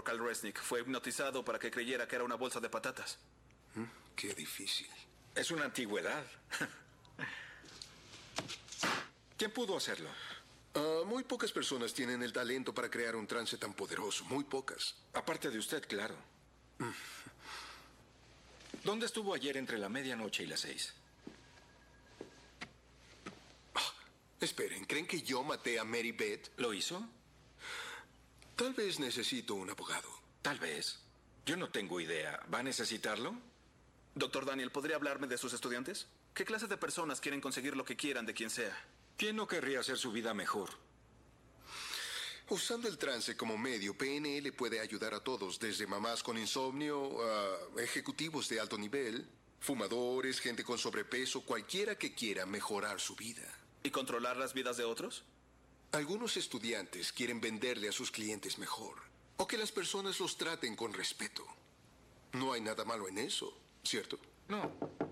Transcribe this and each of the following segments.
por Cal Resnick. Fue hipnotizado para que creyera que era una bolsa de patatas. Qué difícil. Es una antigüedad. ¿Quién pudo hacerlo? Muy pocas personas tienen el talento para crear un trance tan poderoso. Muy pocas. Aparte de usted, claro. ¿Dónde estuvo ayer entre la medianoche y las 6? Esperen, ¿creen que yo maté a Mary Beth? ¿Lo hizo? Tal vez necesito un abogado. Tal vez. Yo no tengo idea. ¿Va a necesitarlo? Doctor Daniel, ¿podría hablarme de sus estudiantes? ¿Qué clase de personas quieren conseguir lo que quieran de quien sea? ¿Quién no querría hacer su vida mejor? Usando el trance como medio, PNL puede ayudar a todos, desde mamás con insomnio a ejecutivos de alto nivel, fumadores, gente con sobrepeso, cualquiera que quiera mejorar su vida. ¿Y controlar las vidas de otros? Algunos estudiantes quieren venderle a sus clientes mejor, o que las personas los traten con respeto. No hay nada malo en eso, ¿cierto? No.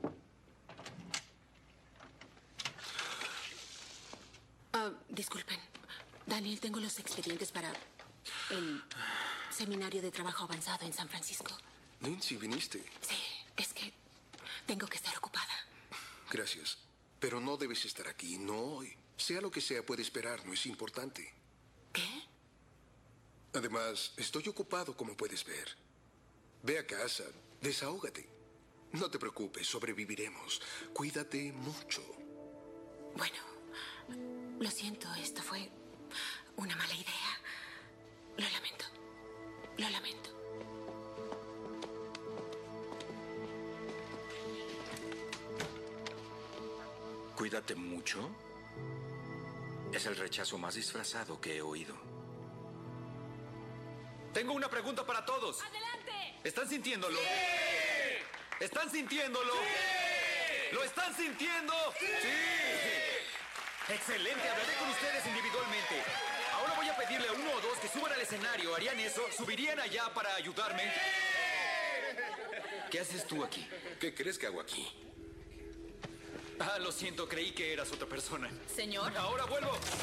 Disculpen. Daniel, tengo los expedientes para el seminario de trabajo avanzado en San Francisco. Nancy, ¿viniste? Sí, es que tengo que estar ocupada. Gracias. Pero no debes estar aquí, no hoy. Sea lo que sea, puede esperar, no es importante. ¿Qué? Además, estoy ocupado, como puedes ver. Ve a casa, desahógate. No te preocupes, sobreviviremos. Cuídate mucho. Bueno, lo siento, esto fue una mala idea. Lo lamento. Lo lamento. Cuídate mucho. Es el rechazo más disfrazado que he oído. Tengo una pregunta para todos. ¡Adelante! ¿Están sintiéndolo? ¡Sí! ¿Están sintiéndolo? ¡Sí! ¿Lo están sintiendo? ¡Sí! Excelente, hablaré con ustedes individualmente. Ahora voy a pedirle a uno o dos que suban al escenario. ¿Harían eso? ¿Subirían allá para ayudarme? ¿Qué haces tú aquí? ¿Qué crees que hago aquí? Lo siento, creí que eras otra persona. Señor. Ahora vuelvo.